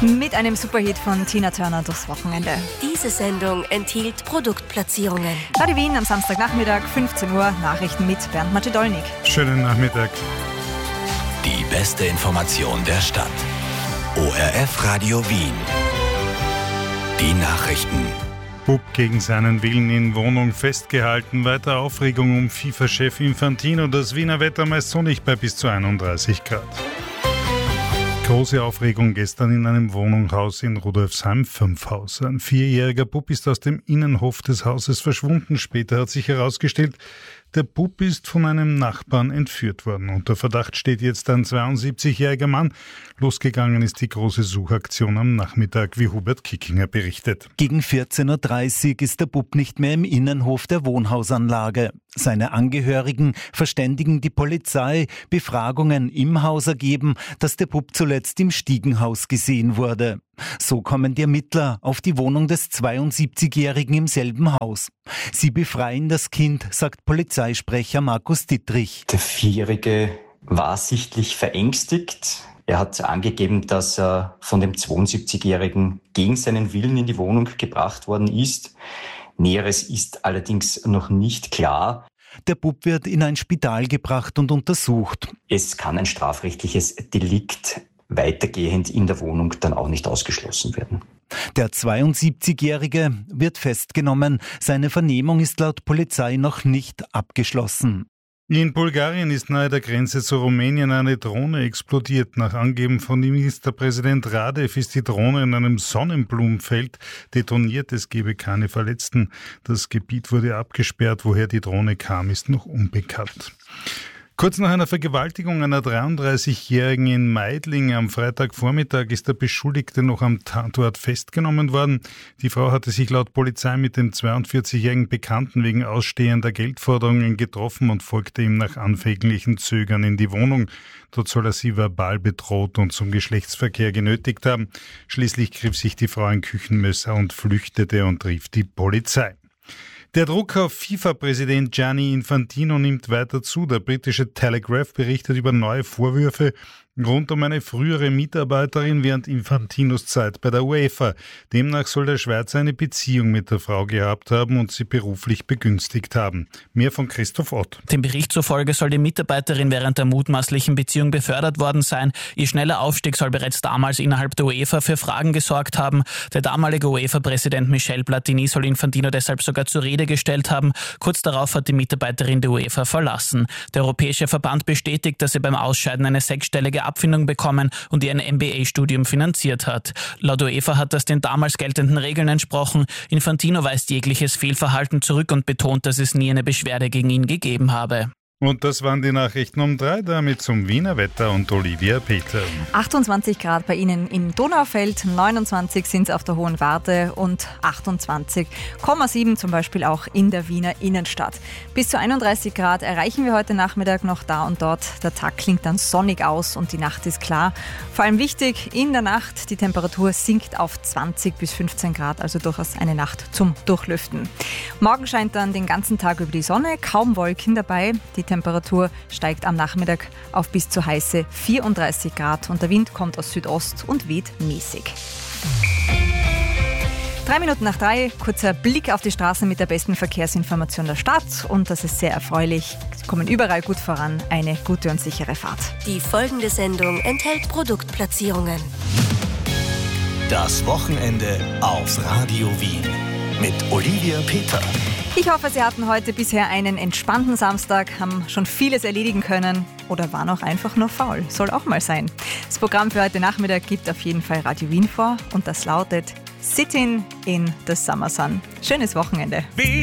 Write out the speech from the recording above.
Mit einem Superhit von Tina Turner durchs Wochenende. Diese Sendung enthielt Produktplatzierungen. Radio Wien am Samstagnachmittag, 15 Uhr, Nachrichten mit Bernd Macedolnik. Schönen Nachmittag. Die beste Information der Stadt. ORF Radio Wien. Die Nachrichten. Bub gegen seinen Willen in Wohnung festgehalten. Weiter Aufregung um FIFA-Chef Infantino. Das Wiener Wetter meist sonnig bei bis zu 31 Grad. Große Aufregung gestern in einem Wohnungshaus in Rudolfsheim 5 Haus. Ein 4-jähriger Bub ist aus dem Innenhof des Hauses verschwunden. Später hat sich herausgestellt, der Bub ist von einem Nachbarn entführt worden. Unter Verdacht steht jetzt ein 72-jähriger Mann. Losgegangen ist die große Suchaktion am Nachmittag, wie Hubert Kickinger berichtet. Gegen 14.30 Uhr ist der Bub nicht mehr im Innenhof der Wohnhausanlage. Seine Angehörigen verständigen die Polizei, Befragungen im Haus ergeben, dass der Bub zuletzt im Stiegenhaus gesehen wurde. So kommen die Ermittler auf die Wohnung des 72-Jährigen im selben Haus. Sie befreien das Kind, sagt Polizeisprecher Markus Dittrich. Der 4-Jährige war sichtlich verängstigt. Er hat angegeben, dass er von dem 72-Jährigen gegen seinen Willen in die Wohnung gebracht worden ist. Näheres ist allerdings noch nicht klar. Der Bub wird in ein Spital gebracht und untersucht. Es kann ein strafrechtliches Delikt weitergehend in der Wohnung dann auch nicht ausgeschlossen werden. Der 72-Jährige wird festgenommen. Seine Vernehmung ist laut Polizei noch nicht abgeschlossen. In Bulgarien ist nahe der Grenze zu Rumänien eine Drohne explodiert. Nach Angeben von Ministerpräsident Radev ist die Drohne in einem Sonnenblumenfeld detoniert. Es gebe keine Verletzten. Das Gebiet wurde abgesperrt. Woher die Drohne kam, ist noch unbekannt. Kurz nach einer Vergewaltigung einer 33-Jährigen in Meidling am Freitagvormittag ist der Beschuldigte noch am Tatort festgenommen worden. Die Frau hatte sich laut Polizei mit dem 42-jährigen Bekannten wegen ausstehender Geldforderungen getroffen und folgte ihm nach anfänglichem Zögern in die Wohnung. Dort soll er sie verbal bedroht und zum Geschlechtsverkehr genötigt haben. Schließlich griff sich die Frau ein Küchenmesser und flüchtete und rief die Polizei. Der Druck auf FIFA-Präsident Gianni Infantino nimmt weiter zu. Der britische Telegraph berichtet über neue Vorwürfe rund um eine frühere Mitarbeiterin während Infantinos Zeit bei der UEFA. Demnach soll der Schweizer eine Beziehung mit der Frau gehabt haben und sie beruflich begünstigt haben. Mehr von Christoph Ott. Dem Bericht zufolge soll die Mitarbeiterin während der mutmaßlichen Beziehung befördert worden sein. Ihr schneller Aufstieg soll bereits damals innerhalb der UEFA für Fragen gesorgt haben. Der damalige UEFA-Präsident Michel Platini soll Infantino deshalb sogar zur Rede gestellt haben. Kurz darauf hat die Mitarbeiterin die UEFA verlassen. Der Europäische Verband bestätigt, dass sie beim Ausscheiden eine 6-stellige Abfindung bekommen und ihr ein MBA-Studium finanziert hat. Laut UEFA hat das den damals geltenden Regeln entsprochen. Infantino weist jegliches Fehlverhalten zurück und betont, dass es nie eine Beschwerde gegen ihn gegeben habe. Und das waren die Nachrichten um 3, damit zum Wiener Wetter und Olivia Peter. 28 Grad bei Ihnen im Donaufeld, 29 sind es auf der Hohen Warte und 28,7 zum Beispiel auch in der Wiener Innenstadt. Bis zu 31 Grad erreichen wir heute Nachmittag noch da und dort. Der Tag klingt dann sonnig aus und die Nacht ist klar. Vor allem wichtig, in der Nacht, die Temperatur sinkt auf 20 bis 15 Grad, also durchaus eine Nacht zum Durchlüften. Morgen scheint dann den ganzen Tag über die Sonne, kaum Wolken dabei. Die Temperatur steigt am Nachmittag auf bis zu heiße 34 Grad und der Wind kommt aus Südost und weht mäßig. 3 Minuten nach 3, kurzer Blick auf die Straße mit der besten Verkehrsinformation der Stadt und das ist sehr erfreulich. Sie kommen überall gut voran, eine gute und sichere Fahrt. Die folgende Sendung enthält Produktplatzierungen. Das Wochenende auf Radio Wien mit Olivia Peter. Ich hoffe, Sie hatten heute bisher einen entspannten Samstag, haben schon vieles erledigen können oder waren auch einfach nur faul. Soll auch mal sein. Das Programm für heute Nachmittag gibt auf jeden Fall Radio Wien vor und das lautet Sitting in the Summer Sun. Schönes Wochenende.